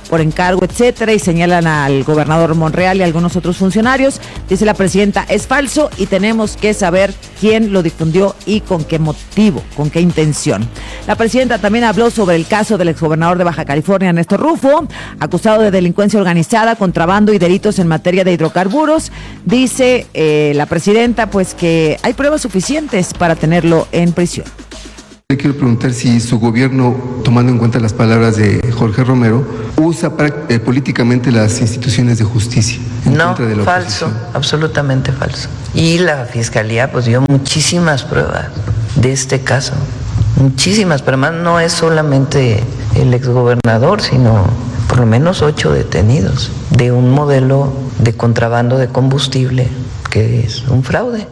por encargo, etcétera, y señalan al gobernador Monreal y a algunos otros funcionarios. Dice la presidenta, es falso y tenemos que saber quién lo difundió y con qué motivo, con qué intención. La presidenta también habló sobre el caso del exgobernador de Baja California, Néstor Rufo, acusado de delincuencia organizada, contrabando y delitos en materia de hidrocarburos. Dice la presidenta pues que hay pruebas suficientes para tenerlo en prisión. Le quiero preguntar si su gobierno, tomando en cuenta las palabras de Jorge Romero, usa políticamente las instituciones de justicia. No, falso, absolutamente falso. Y la Fiscalía pues dio muchísimas pruebas de este caso, muchísimas, pero además no es solamente el exgobernador, sino por lo menos 8 detenidos de un modelo de contrabando de combustible que es un fraude.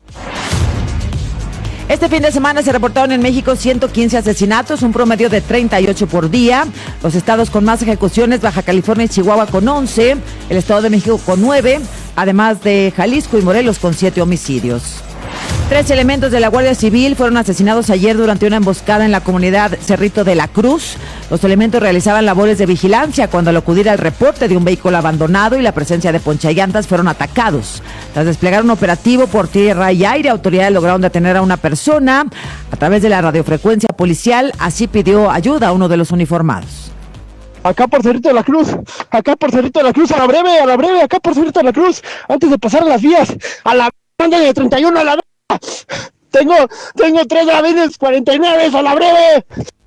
Este fin de semana se reportaron en México 115 asesinatos, un promedio de 38 por día. Los estados con más ejecuciones, Baja California y Chihuahua con 11, el Estado de México con 9, además de Jalisco y Morelos con 7 homicidios. 3 elementos de la Guardia Civil fueron asesinados ayer durante una emboscada en la comunidad Cerrito de la Cruz. Los elementos realizaban labores de vigilancia cuando al acudir al reporte de un vehículo abandonado y la presencia de ponchallantas fueron atacados. Tras desplegar un operativo por tierra y aire, autoridades lograron detener a una persona a través de la radiofrecuencia policial. Así pidió ayuda a uno de los uniformados. Acá por Cerrito de la Cruz, a la breve, acá por Cerrito de la Cruz, antes de pasar las vías, a la banda de 31 a la Tengo 3 gravines 49 a la breve.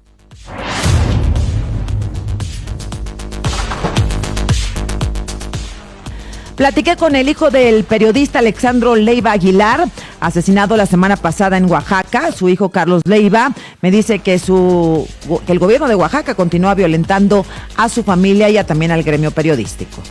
Platiqué con el hijo del periodista Alexandro Leiva Aguilar, asesinado la semana pasada en Oaxaca. Su hijo Carlos Leiva me dice que el gobierno de Oaxaca continúa violentando a su familia y también al gremio periodístico.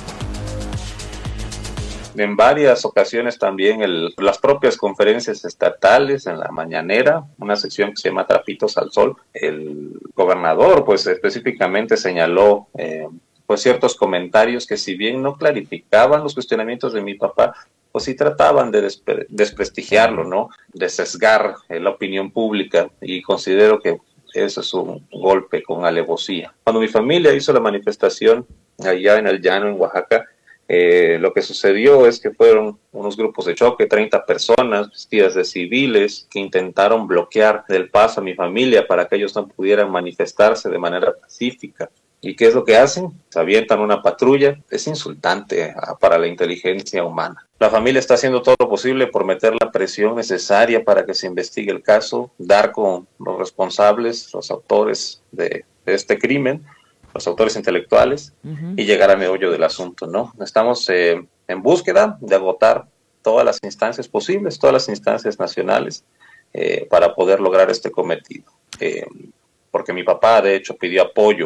En varias ocasiones también las propias conferencias estatales, en la mañanera, una sección que se llama Trapitos al Sol, el gobernador pues específicamente señaló pues ciertos comentarios que si bien no clarificaban los cuestionamientos de mi papá, pues sí trataban de desprestigiarlo, ¿no? De sesgar la opinión pública, y considero que eso es un golpe con alevosía. Cuando mi familia hizo la manifestación allá en el llano, en Oaxaca, lo que sucedió es que fueron unos grupos de choque, 30 personas vestidas de civiles que intentaron bloquear el paso a mi familia para que ellos no pudieran manifestarse de manera pacífica. ¿Y qué es lo que hacen? Se avientan una patrulla. Es insultante para la inteligencia humana. La familia está haciendo todo lo posible por meter la presión necesaria para que se investigue el caso, dar con los responsables, los autores de este crimen, los autores intelectuales, y llegar al meollo del asunto, ¿no? Estamos en búsqueda de agotar todas las instancias posibles, todas las instancias nacionales, para poder lograr este cometido. Porque mi papá, de hecho, pidió apoyo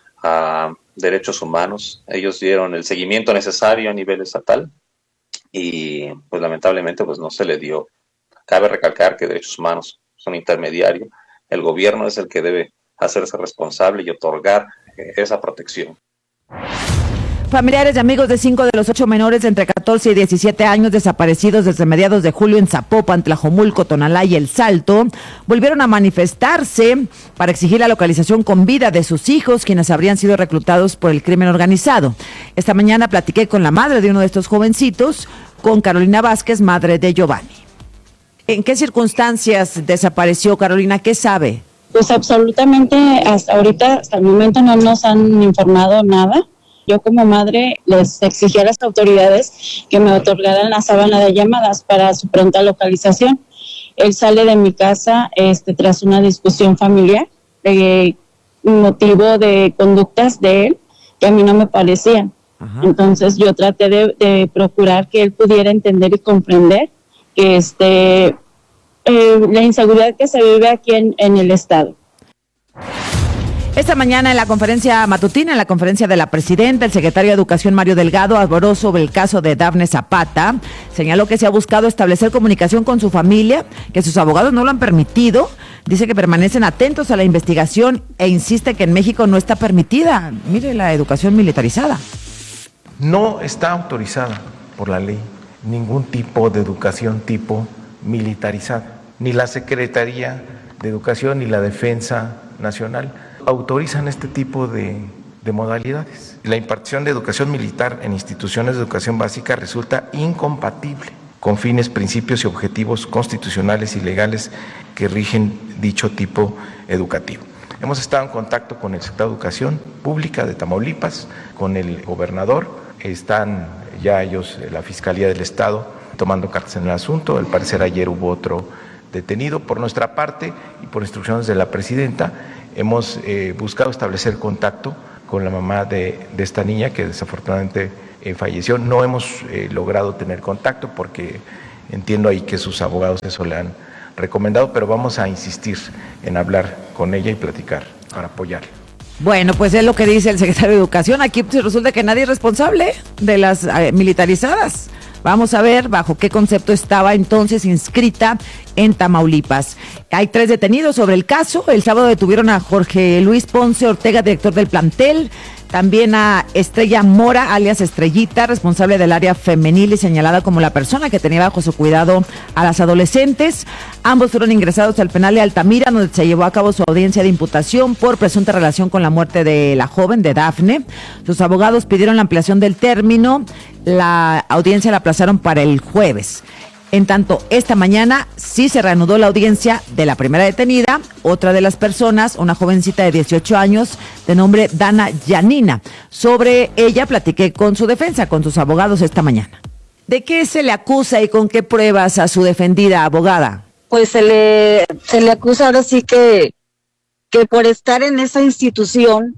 a derechos humanos. Ellos dieron el seguimiento necesario a nivel estatal y, pues, lamentablemente, pues no se le dio. Cabe recalcar que derechos humanos son intermediarios. El gobierno es el que debe hacerse responsable y otorgar esa protección. Familiares y amigos de 5 de los 8 menores de entre 14 y 17 años desaparecidos desde mediados de julio en Zapopan, Tlajomulco, Tonalá y El Salto volvieron a manifestarse para exigir la localización con vida de sus hijos, quienes habrían sido reclutados por el crimen organizado. Esta mañana platiqué con la madre de uno de estos jovencitos, con Carolina Vázquez, madre de Giovanni. ¿En qué circunstancias desapareció, Carolina? ¿Qué sabe? Pues absolutamente hasta ahorita, hasta el momento no nos han informado nada. Yo como madre les exigí a las autoridades que me otorgaran la sábana de llamadas para su pronta localización. Él sale de mi casa tras una discusión familiar, motivo de conductas de él que a mí no me parecían. Ajá. Entonces yo traté de procurar que él pudiera entender y comprender que la inseguridad que se vive aquí en el estado. Esta mañana en la conferencia matutina, en la conferencia de la presidenta, el secretario de Educación Mario Delgado habló sobre el caso de Dafne Zapata. Señaló que se ha buscado establecer comunicación con su familia, que sus abogados no lo han permitido. Dice que permanecen atentos a la investigación e insiste que en México no está permitida. Mire, la educación militarizada. No está autorizada por la ley ningún tipo de educación tipo militarizada. Ni la Secretaría de Educación ni la Defensa Nacional autorizan este tipo de de modalidades. La impartición de educación militar en instituciones de educación básica resulta incompatible con fines, principios y objetivos constitucionales y legales que rigen dicho tipo educativo. Hemos estado en contacto con el secretario de Educación Pública de Tamaulipas, con el gobernador, están ya ellos, la Fiscalía del Estado, tomando cartas en el asunto. Al parecer ayer hubo otro detenido. Por nuestra parte y por instrucciones de la presidenta, hemos buscado establecer contacto con la mamá de esta niña que desafortunadamente falleció. No hemos logrado tener contacto porque entiendo ahí que sus abogados eso le han recomendado, pero vamos a insistir en hablar con ella y platicar para apoyarla. Bueno, pues es lo que dice el secretario de Educación. Aquí pues, resulta que nadie es responsable de las militarizadas. Vamos a ver bajo qué concepto estaba entonces inscrita en Tamaulipas. Hay 3 detenidos sobre el caso. El sábado detuvieron a Jorge Luis Ponce Ortega, director del plantel. También a Estrella Mora, alias Estrellita, responsable del área femenil y señalada como la persona que tenía bajo su cuidado a las adolescentes. Ambos fueron ingresados al penal de Altamira, donde se llevó a cabo su audiencia de imputación por presunta relación con la muerte de la joven, de Dafne. Sus abogados pidieron la ampliación del término. La audiencia la aplazaron para el jueves. En tanto, esta mañana sí se reanudó la audiencia de la primera detenida, otra de las personas, una jovencita de 18 años de nombre Dana Yanina. Sobre ella platiqué con su defensa, con sus abogados esta mañana. ¿De qué se le acusa y con qué pruebas a su defendida, abogada? Pues se le acusa ahora sí que por estar en esa institución,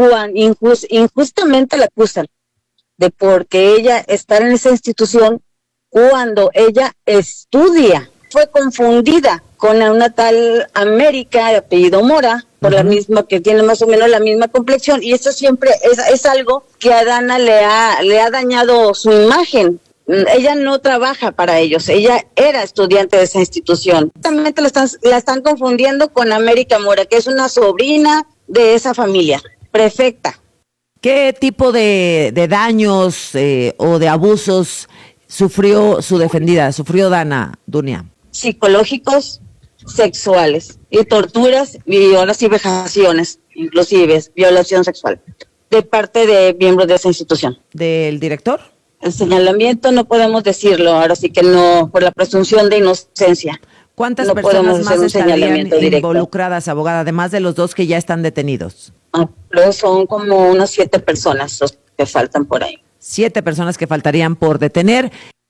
injustamente la acusan de porque ella estar en esa institución cuando ella estudia. Fue confundida con una tal América de apellido Mora, por la misma, que tiene más o menos la misma complexión, y eso siempre es algo que a Dana le ha dañado su imagen. Ella no trabaja para ellos, ella era estudiante de esa institución. También la están confundiendo con América Mora, que es una sobrina de esa familia, prefecta. ¿Qué tipo de daños o de abusos sufrió su defendida, sufrió Dana, Dunia? Psicológicos, sexuales, y torturas, y ahora sí vejaciones, inclusive violación sexual, de parte de miembros de esa institución. ¿Del director? El señalamiento no podemos decirlo, ahora sí que no, por la presunción de inocencia. ¿Cuántas no personas más estarían directo. involucradas, abogada, además de los 2 que ya están detenidos? Pero son como unas 7 personas los que faltan por ahí. 7 personas que faltarían por detener.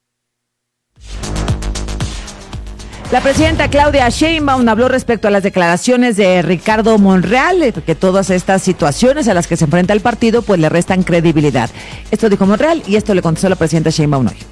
La presidenta Claudia Sheinbaum habló respecto a las declaraciones de Ricardo Monreal, que todas estas situaciones a las que se enfrenta el partido pues le restan credibilidad. Esto dijo Monreal y esto le contestó la presidenta Sheinbaum hoy.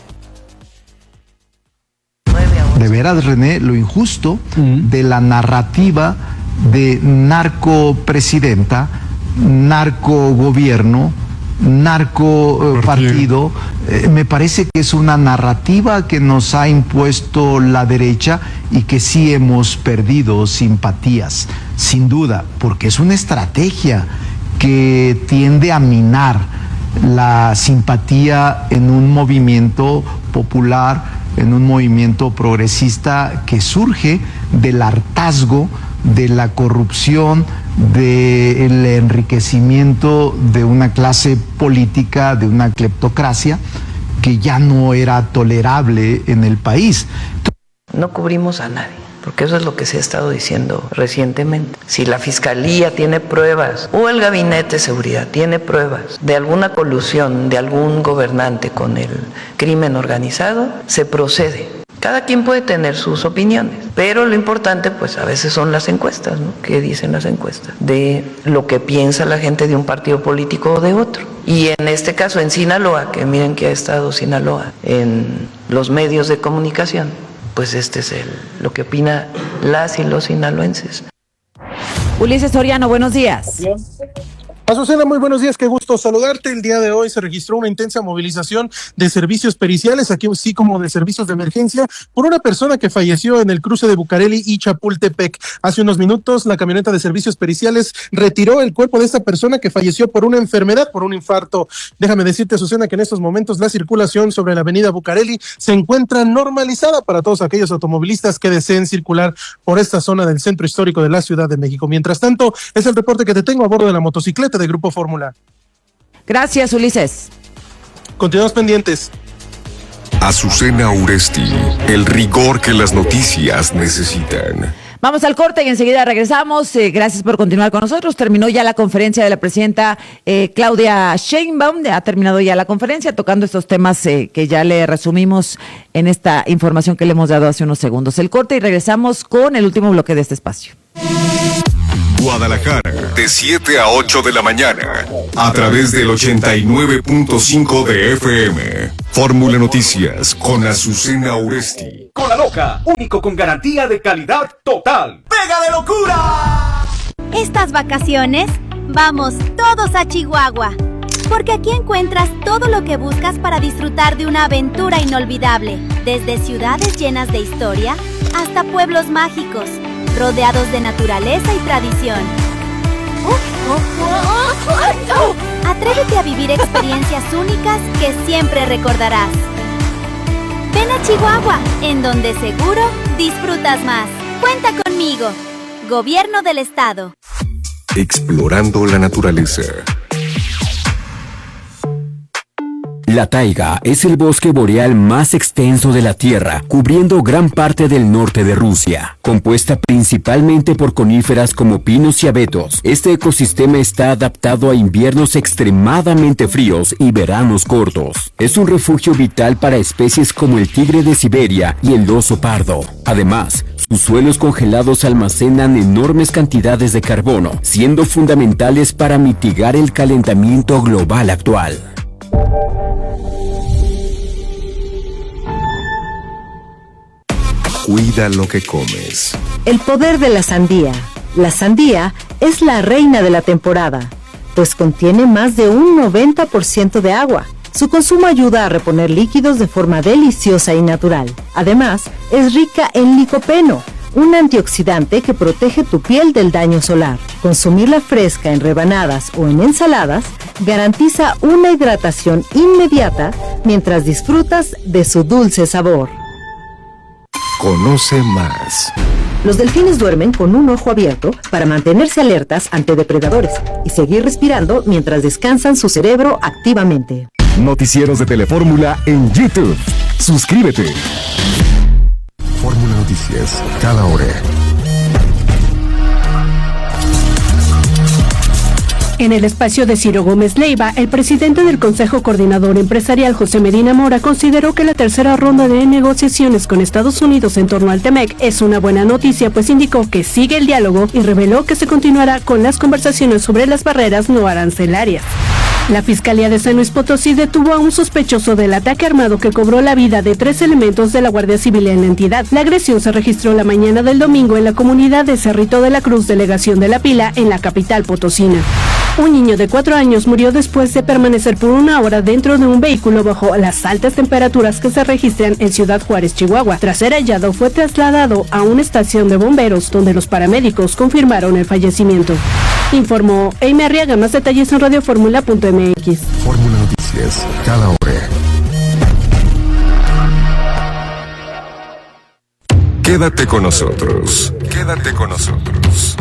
De veras, René, lo injusto de la narrativa de narcopresidenta, narcogobierno, narcopartido, me parece que es una narrativa que nos ha impuesto la derecha y que sí hemos perdido simpatías, sin duda, porque es una estrategia que tiende a minar la simpatía en un movimiento popular, en un movimiento progresista que surge del hartazgo, de la corrupción, del enriquecimiento de una clase política, de una cleptocracia que ya no era tolerable en el país. No cubrimos a nadie, porque eso es lo que se ha estado diciendo recientemente. Si la Fiscalía tiene pruebas o el Gabinete de Seguridad tiene pruebas de alguna colusión de algún gobernante con el crimen organizado, se procede. Cada quien puede tener sus opiniones, pero lo importante pues a veces son las encuestas, ¿no? ¿Qué dicen las encuestas? De lo que piensa la gente de un partido político o de otro. Y en este caso en Sinaloa, que miren que ha estado Sinaloa en los medios de comunicación, pues este es lo que opina las y los sinaloenses. Ulises Soriano, buenos días. Azucena, muy buenos días, qué gusto saludarte. El día de hoy se registró una intensa movilización de servicios periciales, aquí así como de servicios de emergencia, por una persona que falleció en el cruce de Bucareli y Chapultepec. Hace unos minutos, la camioneta de servicios periciales retiró el cuerpo de esta persona que falleció por una enfermedad, por un infarto. Déjame decirte, Azucena, que en estos momentos la circulación sobre la avenida Bucareli se encuentra normalizada para todos aquellos automovilistas que deseen circular por esta zona del centro histórico de la Ciudad de México. Mientras tanto, es el reporte que te tengo a bordo de la motocicleta de Grupo Fórmula. Gracias, Ulises. Continuamos pendientes. Azucena Uresti, el rigor que las noticias necesitan. Vamos al corte y enseguida regresamos. Gracias por continuar con nosotros. Terminó ya la conferencia de la presidenta Claudia Sheinbaum. Ha terminado ya la conferencia tocando estos temas que ya le resumimos en esta información que le hemos dado hace unos segundos. El corte y regresamos con el último bloque de este espacio. Guadalajara, de 7 a 8 de la mañana, a través del 89.5 de FM. Fórmula Noticias con Azucena Uresti. Cola Loca, único con garantía de calidad total. ¡Pega de locura! Estas vacaciones, vamos todos a Chihuahua, porque aquí encuentras todo lo que buscas para disfrutar de una aventura inolvidable, desde ciudades llenas de historia hasta pueblos mágicos, rodeados de naturaleza y tradición. Atrévete a vivir experiencias únicas que siempre recordarás. Ven a Chihuahua, en donde seguro disfrutas más. Cuenta conmigo. Gobierno del Estado. Explorando la naturaleza. La taiga es el bosque boreal más extenso de la Tierra, cubriendo gran parte del norte de Rusia. Compuesta principalmente por coníferas como pinos y abetos, este ecosistema está adaptado a inviernos extremadamente fríos y veranos cortos. Es un refugio vital para especies como el tigre de Siberia y el oso pardo. Además, sus suelos congelados almacenan enormes cantidades de carbono, siendo fundamentales para mitigar el calentamiento global actual. Cuida lo que comes. El poder de la sandía. La sandía es la reina de la temporada, pues contiene más de un 90% de agua. Su consumo ayuda a reponer líquidos de forma deliciosa y natural. Además, es rica en licopeno, un antioxidante que protege tu piel del daño solar. Consumirla fresca en rebanadas o en ensaladas garantiza una hidratación inmediata mientras disfrutas de su dulce sabor. Conoce más. Los delfines duermen con un ojo abierto para mantenerse alertas ante depredadores y seguir respirando mientras descansan su cerebro activamente. Noticieros de Telefórmula en YouTube. Suscríbete. Fórmula Noticias, cada hora. En el espacio de Ciro Gómez Leiva, el presidente del Consejo Coordinador Empresarial, José Medina Mora, consideró que la tercera ronda de negociaciones con Estados Unidos en torno al TEMEC es una buena noticia, pues indicó que sigue el diálogo y reveló que se continuará con las conversaciones sobre las barreras no arancelarias. La Fiscalía de San Luis Potosí detuvo a un sospechoso del ataque armado que cobró la vida de 3 elementos de la Guardia Civil en la entidad. La agresión se registró la mañana del domingo en la comunidad de Cerrito de la Cruz, delegación de La Pila, en la capital potosina. Un niño de 4 años murió después de permanecer por 1 hora dentro de un vehículo bajo las altas temperaturas que se registran en Ciudad Juárez, Chihuahua. Tras ser hallado, fue trasladado a una estación de bomberos donde los paramédicos confirmaron el fallecimiento. Informó Eime Arriaga. Más detalles en radioformula.mx. Fórmula Noticias, cada hora. Quédate con nosotros. Quédate con nosotros.